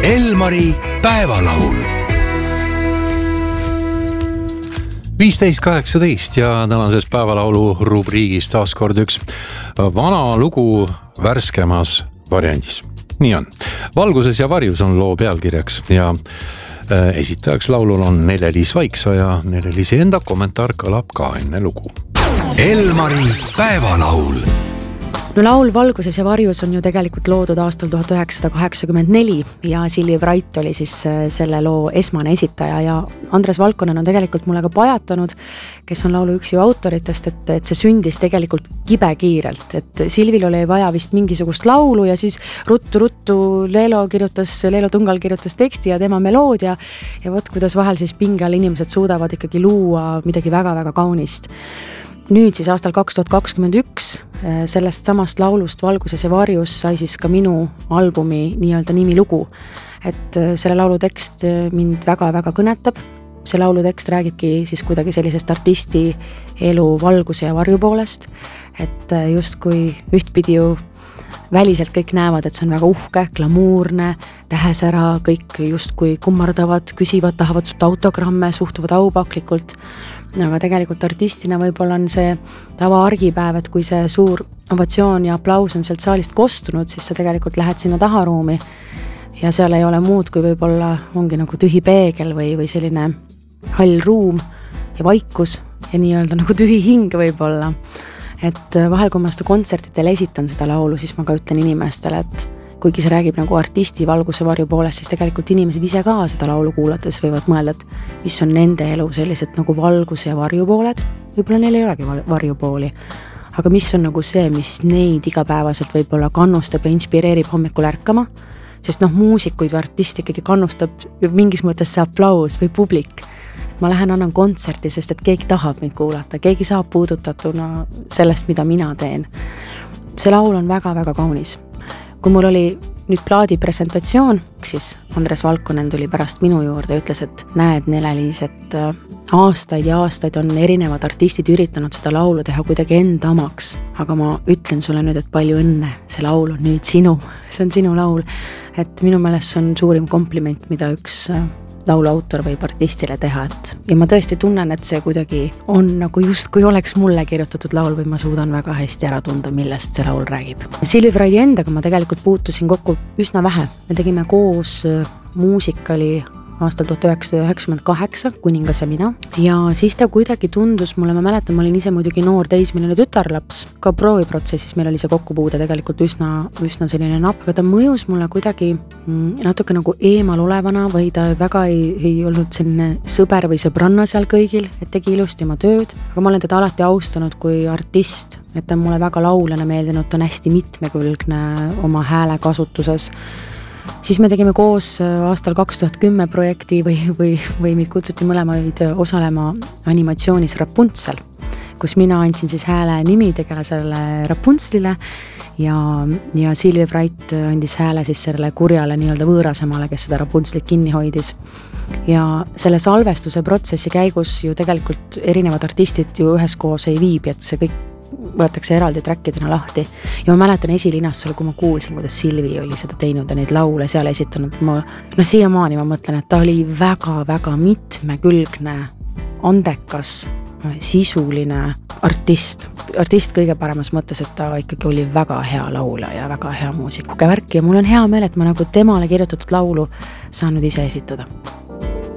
Elmari päevalaul. 15.18 ja tänases päevalaulu rubriigis taas kord üks vana lugu värskemas variandis. Nii on. Valguses ja varjus on loo pealkirjaks ja esitajaks laulul on Nele-Liis Vaiksoo ja Nele-Liisi enda kommentaar kõlab ka enne lugu. Elmari päevalaul. No laul Valguses ja varjus on ju tegelikult loodud aastal 1984 ja Silvi Vrait oli siis selle loo esmane esitaja ja Andres Valkonen on tegelikult mulle ka pajatanud, kes on laulu üks ju autoritest, et see sündis tegelikult kibekiirelt, et Silvil oli vaja vist mingisugust laulu ja siis ruttu Leelo Tungal kirjutas teksti ja tema meloodia ja vot kuidas vahel siis pinge all inimesed suudavad ikkagi luua midagi väga-väga kaunist. Nüüd siis aastal 2021 sellest samast laulust Valguses ja varjus sai siis ka minu albumi nii-öelda nimilugu. Et selle laulu tekst mind väga-väga kõnetab. See laulu tekst räägibki siis kuidagi sellisest artisti elu valguse ja varju poolest. Et just kui ühtpidi ju väliselt kõik näevad, et see on väga uhke, glamuurne, tähesära, kõik just kui kummardavad, küsivad, tahavad sult autogramme, suhtuvad aupaklikult. Aga tegelikult artistina võib-olla on see tava argipäev, et kui see suur ovatsioon ja aplaus on sealt saalist kostunud, siis sa tegelikult lähed sinna taharuumi ja seal ei ole muud, kui võib-olla ongi nagu tühi peegel või selline hall ruum ja vaikus ja nii-öelda nagu tühi hing võib-olla. Et vahel, kui ma seda kontsertidel esitan seda laulu, siis ma ka ütlen inimestele, et kuigi see räägib nagu artisti valguse varju poolest, siis tegelikult inimesed ise ka seda laulu kuulates võivad mõelda, et mis on nende elu sellised nagu valguse ja varju pooled. Võib-olla neil ei olegi varjupooli, aga mis on nagu see, mis neid igapäevaselt võib-olla kannustab ja inspireerib hommikul ärkama, sest muusikuid või artisti ikkagi kannustab mingis mõttes see aplaus või publik. Ma lähen annan kontserti, sest et keegi tahab mind kuulata, keegi saab puudutatuna sellest, mida mina teen. See laul on väga-väga kaunis. Kui mul oli nüüd plaadi presentatsioon, siis Andres Valkonen tuli pärast minu juurde ja ütles, et näed Nele-Liis, et aastaid ja aastaid on erinevad artistid üritanud seda laulu teha kuidagi enda omaks. Aga ma ütlen sulle nüüd, et palju õnne, see laul on nüüd sinu, see on sinu laul. Et minu meelest see on suurim kompliment, mida üks lauluautor võib artistile teha, ja ma tõesti tunnen, et see kuidagi on nagu just kui oleks mulle kirjutatud laul või ma suudan väga hästi ära tunda, millest see laul räägib. Silvi Vraidi endaga ma tegelikult puutusin kokku üsna vähe. Me tegime koos muusikali aastal 1998, Kuningas ja mina. Ja siis ta kuidagi tundus mulle, ma mäletan, ma olin ise muidugi noor teismeline tütarlaps, ka prooviprotsessis meil oli see kokkupuude tegelikult üsna selline napp, aga ta mõjus mulle kuidagi natuke nagu eemal olevana või ta väga ei olnud selline sõber või sõbranna seal kõigil, et tegi ilusti oma tööd, aga ma olen teda alati austanud kui artist, et ta on mulle väga laulena meeldinud, ta on hästi mitmekülgne oma hääle kasutuses. Siis me tegime koos aastal 2010 projekti või meid kutsuti mõlemaid osalema animatsioonis Rapunzel, kus mina andsin siis hääle nimitegelasele Rapunzelile ja Silvi Vrait andis hääle siis selle kurjale nii-öelda võõrasemale, kes seda Rapunzelit kinni hoidis. Ja selle salvestuse protsessi käigus ju tegelikult erinevad artistid ju üheskoos ei viibi, et see kõik võetakse eraldi trackidena lahti. Ja ma mäletan esilinastusel, kui ma kuulsin, kuidas Silvi oli seda teinud ja neid laule seal esitanud. Siiamaani ma mõtlen, et ta oli väga-väga mitmekülgne, andekas, sisuline artist. Artist kõige paremas mõttes, et ta ikkagi oli väga hea laulja ja väga hea muusik. Ja mul on hea meel, et ma nagu temale kirjutatud laulu saan nüüd ise esitada.